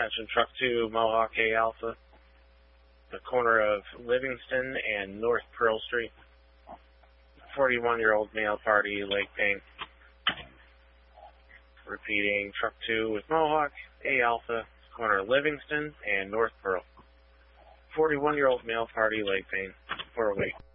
Attention truck 2, Mohawk A Alpha, the corner of Livingston and North Pearl Street. 41-year-old male party, leg pain. Repeating, truck 2 with Mohawk A Alpha, corner of Livingston and North Pearl. 41-year-old male party, leg pain, for a week.